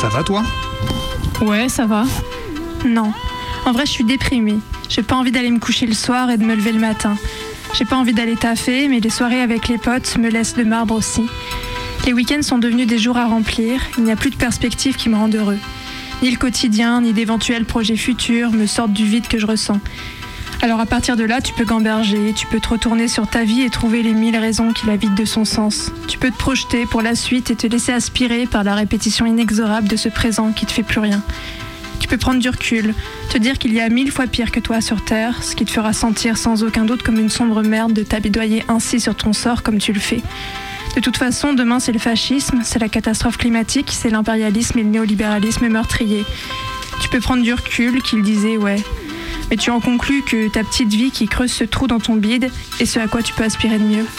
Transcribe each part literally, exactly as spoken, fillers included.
Ça va toi ? Ouais, ça va. Non. En vrai, je suis déprimée. J'ai pas envie d'aller me coucher le soir et de me lever le matin. J'ai pas envie d'aller taffer, mais les soirées avec les potes me laissent de marbre aussi. Les week-ends sont devenus des jours à remplir. Il n'y a plus de perspectives qui me rendent heureux. Ni le quotidien, ni d'éventuels projets futurs me sortent du vide que je ressens. Alors à partir de là, tu peux gamberger, tu peux te retourner sur ta vie et trouver les mille raisons qui la vident de son sens. Tu peux te projeter pour la suite et te laisser aspirer par la répétition inexorable de ce présent qui te fait plus rien. Tu peux prendre du recul, te dire qu'il y a mille fois pire que toi sur Terre, ce qui te fera sentir sans aucun doute comme une sombre merde de t'abidoyer ainsi sur ton sort comme tu le fais. De toute façon, demain c'est le fascisme, c'est la catastrophe climatique, c'est l'impérialisme et le néolibéralisme meurtrier. Tu peux prendre du recul, qu'il disait, ouais. Mais tu en conclus que ta petite vie qui creuse ce trou dans ton bide est ce à quoi tu peux aspirer de mieux.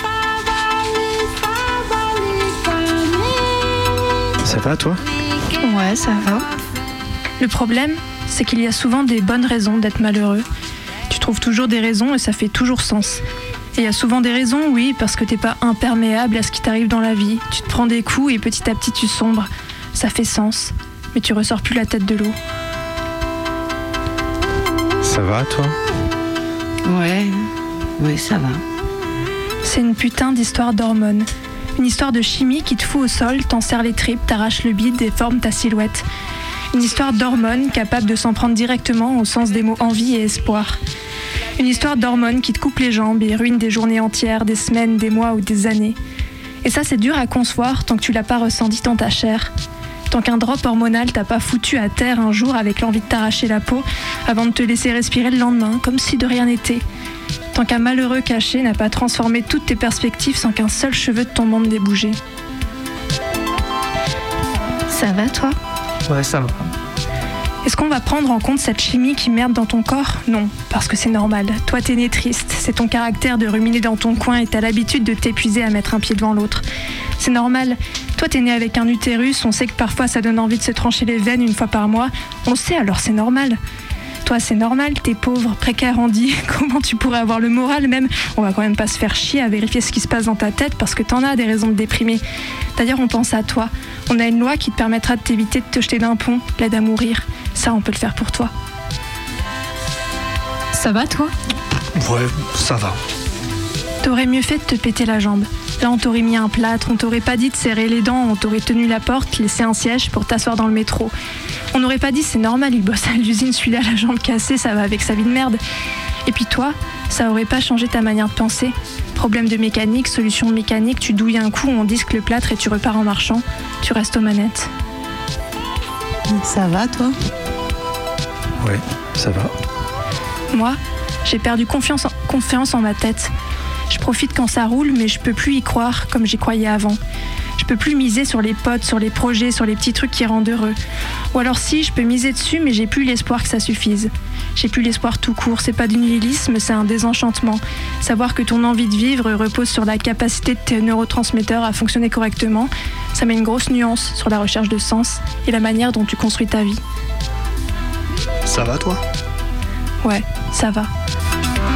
Ça va toi ? Ouais, ça va. Le problème, c'est qu'il y a souvent des bonnes raisons d'être malheureux. Tu trouves toujours des raisons et ça fait toujours sens. Et il y a souvent des raisons, oui, parce que t'es pas imperméable à ce qui t'arrive dans la vie. Tu te prends des coups et petit à petit tu sombres. Ça fait sens, mais tu ressors plus la tête de l'eau. Ça va toi ? Ouais, oui, ça va. C'est une putain d'histoire d'hormones. Une histoire de chimie qui te fout au sol, t'en serre les tripes, t'arrache le bide et forme ta silhouette. Une histoire d'hormones capable de s'en prendre directement au sens des mots envie et espoir. Une histoire d'hormones qui te coupe les jambes et ruine des journées entières, des semaines, des mois ou des années. Et ça, c'est dur à concevoir tant que tu l'as pas ressenti dans ta chair. Tant qu'un drop hormonal t'a pas foutu à terre un jour avec l'envie de t'arracher la peau avant de te laisser respirer le lendemain, comme si de rien n'était. Tant qu'un malheureux caché n'a pas transformé toutes tes perspectives sans qu'un seul cheveu de ton monde n'ait bougé. Ça va, toi ? Ouais, ça va. Est-ce qu'on va prendre en compte cette chimie qui merde dans ton corps ? Non, parce que c'est normal. Toi, t'es né triste. C'est ton caractère de ruminer dans ton coin et t'as l'habitude de t'épuiser à mettre un pied devant l'autre. C'est normal. Toi, t'es né avec un utérus. On sait que parfois, ça donne envie de se trancher les veines une fois par mois. On le sait, alors c'est normal. Toi, c'est normal, t'es pauvre, précaire, handi. Comment tu pourrais avoir le moral même ? On va quand même pas se faire chier à vérifier ce qui se passe dans ta tête parce que t'en as des raisons de déprimer. D'ailleurs, on pense à toi. On a une loi qui te permettra de t'éviter de te jeter d'un pont, l'aide à mourir. Ça, on peut le faire pour toi. Ça va, toi ? Ouais, ça va. T'aurais mieux fait de te péter la jambe. Là, on t'aurait mis un plâtre, on t'aurait pas dit de serrer les dents, on t'aurait tenu la porte, laissé un siège pour t'asseoir dans le métro. On n'aurait pas dit c'est normal, il bosse à l'usine, celui-là, la jambe cassée, ça va avec sa vie de merde. Et puis toi, ça aurait pas changé ta manière de penser. Problème de mécanique, solution mécanique, tu douilles un coup, on disque le plâtre et tu repars en marchant. Tu restes aux manettes. Ça va, toi ? Ouais, ça va. Moi, j'ai perdu confiance en, confiance en ma tête. Je profite quand ça roule, mais je peux plus y croire comme j'y croyais avant. Je peux plus miser sur les potes, sur les projets, sur les petits trucs qui rendent heureux. Ou alors si, je peux miser dessus, mais j'ai plus l'espoir que ça suffise. J'ai plus l'espoir tout court, c'est pas du nihilisme, c'est un désenchantement. Savoir que ton envie de vivre repose sur la capacité de tes neurotransmetteurs à fonctionner correctement, ça met une grosse nuance sur la recherche de sens et la manière dont tu construis ta vie. Ça va toi ? Ouais, ça va.